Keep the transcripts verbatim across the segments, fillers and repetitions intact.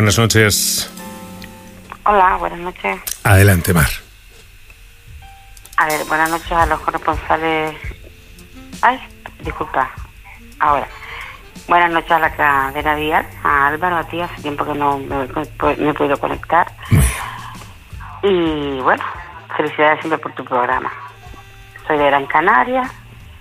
Buenas noches. Hola, buenas noches. Adelante, Mar. A ver, buenas noches a los corresponsales. Ay, disculpa. Ahora. Buenas noches a la cadena Dial, a Álvaro, a ti. Hace tiempo que no me, me he podido conectar. Y bueno, felicidades siempre por tu programa. Soy de Gran Canaria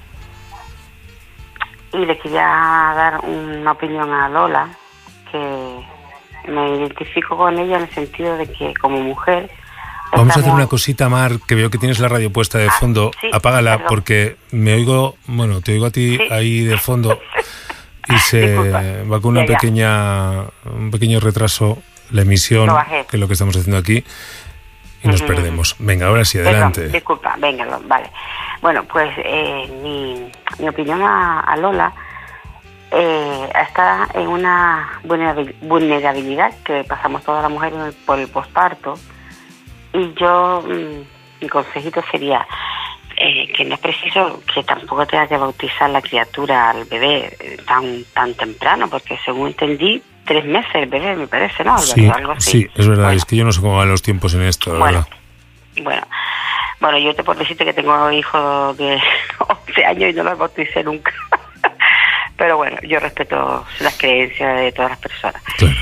y le quería dar una opinión a Lola, que me identifico con ella en el sentido de que como mujer... Vamos estamos... a hacer una cosita, Mar, que veo que tienes la radio puesta de fondo. Ah, sí, apágala, perdón. Porque me oigo, bueno, te oigo a ti Sí. ahí de fondo y se Disculpa. va con una Ya, ya. pequeña, un pequeño retraso la emisión, Lo bajé. que es lo que estamos haciendo aquí, y nos Ujú. perdemos. Venga, ahora sí, Perdón, adelante. disculpa, venga, lo- vale. Bueno, pues eh, mi, mi opinión a, a Lola eh, está en una vulnerabil- vulnerabilidad que pasamos todas las mujeres por el posparto. Y yo, mm, mi consejito sería eh, que no es preciso que tampoco tenga que bautizar la criatura al bebé eh, tan tan temprano, porque según entendí, tres meses el bebé, me parece, ¿no, Álvaro? Sí, Algo así. sí, es verdad, Bueno. es que yo no sé cómo van los tiempos en esto, la Bueno, verdad. bueno, bueno, yo te puedo decirte que tengo hijos de once años y no los bauticé nunca. Pero bueno, yo respeto las creencias de todas las personas. Claro.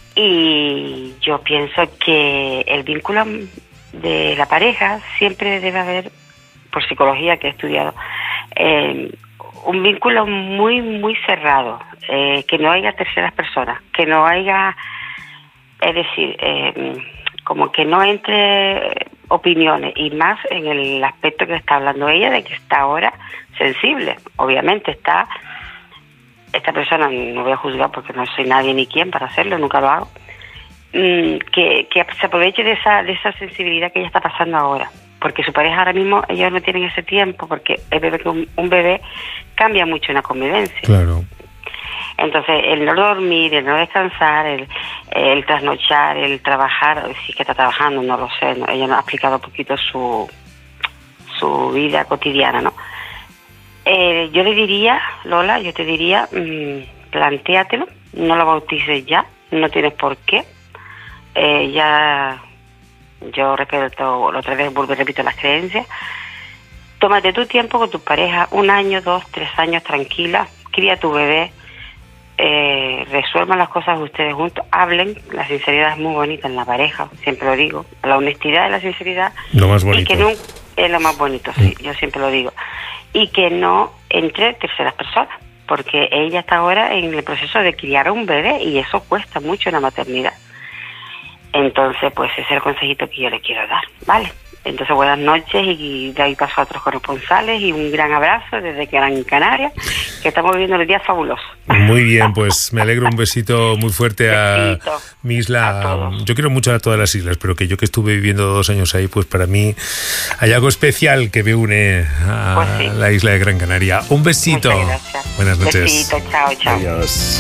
Y yo pienso que el vínculo de la pareja siempre debe haber, por psicología que he estudiado, eh, un vínculo muy, muy cerrado, eh, que no haya terceras personas, que no haya, es decir, eh, como que no entre opiniones, y más en el aspecto que está hablando ella, de que está ahora sensible. Obviamente está, esta persona, no voy a juzgar porque no soy nadie ni quien para hacerlo, nunca lo hago, mm, que, que se aproveche de esa, de esa sensibilidad que ella está pasando ahora, porque su pareja ahora mismo, ellos no tienen ese tiempo, porque el bebé, que un, un bebé cambia mucho en la convivencia. Claro. Entonces, el no dormir, el no descansar, el, el trasnochar, el trabajar, si es que está trabajando, no lo sé, no, ella nos ha explicado un poquito su, su vida cotidiana, ¿no? Eh, yo le diría, Lola, yo te diría, mmm, plantéatelo, no lo bautices ya, no tienes por qué. Eh, ya, yo respeto, la otra vez vuelvo y repito las creencias. Tómate tu tiempo con tu pareja, un año, dos, tres años, tranquila, cría tu bebé, eh, resuelvan las cosas ustedes juntos, hablen. La sinceridad es muy bonita en la pareja, siempre lo digo, la honestidad y la sinceridad. Lo más bonito. Y que no, es lo más bonito, sí, yo siempre lo digo. Y que no entre terceras personas, porque ella está ahora en el proceso de criar a un bebé y eso cuesta mucho en la maternidad. Entonces, pues ese es el consejito que yo le quiero dar, ¿vale? Entonces, buenas noches, y de ahí paso a otros corresponsales, y un gran abrazo desde Gran Canaria, que estamos viviendo los días fabulosos. Muy bien, pues me alegro, un besito muy fuerte a Besito mi a isla. todos. Yo quiero mucho a todas las islas, pero que yo que estuve viviendo dos años ahí, pues para mí hay algo especial que me une a Pues sí. la isla de Gran Canaria. Un besito. Muchas gracias. Buenas noches. Besito, chao, chao. Adiós.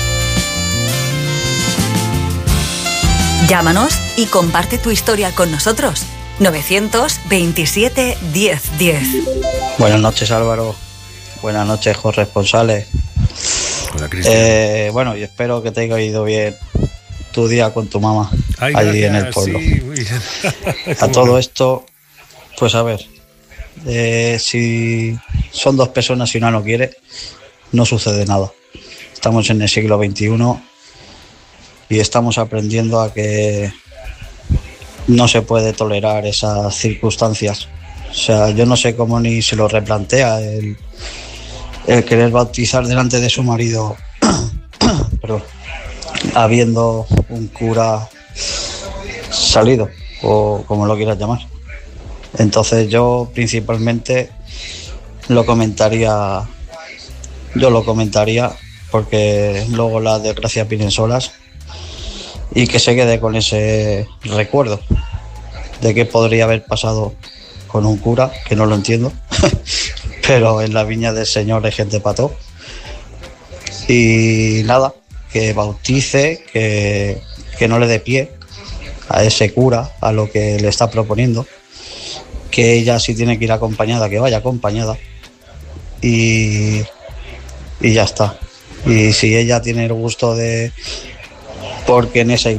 Llámanos y comparte tu historia con nosotros. novecientos veintisiete diez diez. Buenas noches, Álvaro. Buenas noches, corresponsales. Hola, Cristian. Eh, bueno, y espero que te haya ido bien tu día con tu mamá. Ay, allí gracias, en el pueblo. sí, muy bien. A todo esto, pues a ver, eh, si son dos personas y una no quiere, no sucede nada. Estamos en el siglo veintiuno y estamos aprendiendo a que no se puede tolerar esas circunstancias. O sea, yo no sé cómo ni se lo replantea el, el querer bautizar delante de su marido, perdón, habiendo un cura salido, o como lo quieras llamar. Entonces yo principalmente lo comentaría, yo lo comentaría porque luego las desgracias vienen solas, y que se quede con ese recuerdo de qué podría haber pasado con un cura, que no lo entiendo, pero en la viña del Señor hay gente para todo. Y nada, que bautice, que, que no le dé pie a ese cura, a lo que le está proponiendo, que ella si tiene que ir acompañada, que vaya acompañada, y, y ya está. Y si ella tiene el gusto de porque en esa